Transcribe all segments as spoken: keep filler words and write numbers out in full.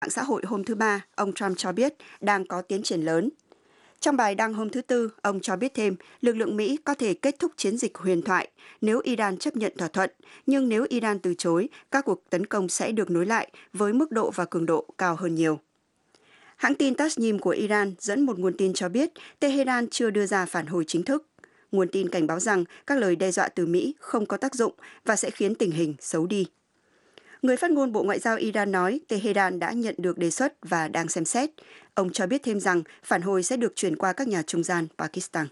mạng xã hội hôm thứ Ba, ông Trump cho biết đang có tiến triển lớn. Trong bài đăng hôm thứ Tư, ông cho biết thêm lực lượng Mỹ có thể kết thúc chiến dịch huyền thoại nếu Iran chấp nhận thỏa thuận, nhưng nếu Iran từ chối, các cuộc tấn công sẽ được nối lại với mức độ và cường độ cao hơn nhiều. Hãng tin Tasnim của Iran dẫn một nguồn tin cho biết Tehran chưa đưa ra phản hồi chính thức. Nguồn tin cảnh báo rằng các lời đe dọa từ Mỹ không có tác dụng và sẽ khiến tình hình xấu đi. Người phát ngôn Bộ Ngoại giao Iran nói Tehran đã nhận được đề xuất và đang xem xét. Ông cho biết thêm rằng phản hồi sẽ được chuyển qua các nhà trung gian Pakistan.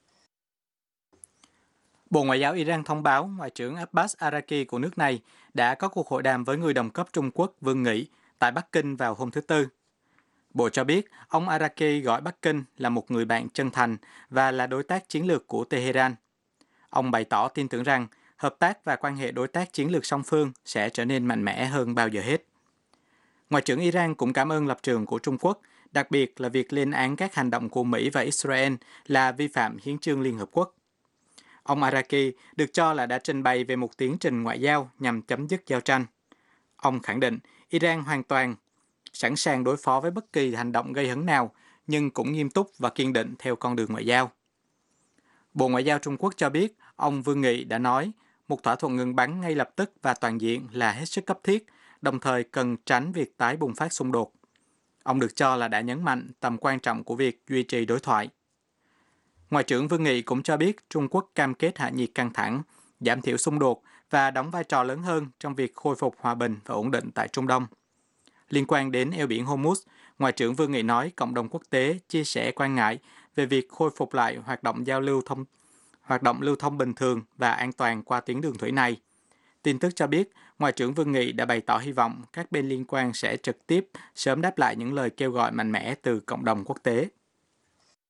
Bộ Ngoại giao Iran thông báo Ngoại trưởng Abbas Araqi của nước này đã có cuộc hội đàm với người đồng cấp Trung Quốc Vương Nghị tại Bắc Kinh vào hôm thứ Tư. Bộ cho biết ông Araqi gọi Bắc Kinh là một người bạn chân thành và là đối tác chiến lược của Tehran. Ông bày tỏ tin tưởng rằng hợp tác và quan hệ đối tác chiến lược song phương sẽ trở nên mạnh mẽ hơn bao giờ hết. Ngoại trưởng Iran cũng cảm ơn lập trường của Trung Quốc, đặc biệt là việc lên án các hành động của Mỹ và Israel là vi phạm hiến chương Liên Hợp Quốc. Ông Araqi được cho là đã trình bày về một tiến trình ngoại giao nhằm chấm dứt giao tranh. Ông khẳng định Iran hoàn toàn sẵn sàng đối phó với bất kỳ hành động gây hấn nào, nhưng cũng nghiêm túc và kiên định theo con đường ngoại giao. Bộ Ngoại giao Trung Quốc cho biết, ông Vương Nghị đã nói, một thỏa thuận ngừng bắn ngay lập tức và toàn diện là hết sức cấp thiết, đồng thời cần tránh việc tái bùng phát xung đột. Ông được cho là đã nhấn mạnh tầm quan trọng của việc duy trì đối thoại. Ngoại trưởng Vương Nghị cũng cho biết Trung Quốc cam kết hạ nhiệt căng thẳng, giảm thiểu xung đột và đóng vai trò lớn hơn trong việc khôi phục hòa bình và ổn định tại Trung Đông. Liên quan đến eo biển Hormuz, Ngoại trưởng Vương Nghị nói cộng đồng quốc tế chia sẻ quan ngại về việc khôi phục lại hoạt động giao lưu thông hoạt động lưu thông bình thường và an toàn qua tuyến đường thủy này. Tin tức cho biết, Ngoại trưởng Vương Nghị đã bày tỏ hy vọng các bên liên quan sẽ trực tiếp sớm đáp lại những lời kêu gọi mạnh mẽ từ cộng đồng quốc tế.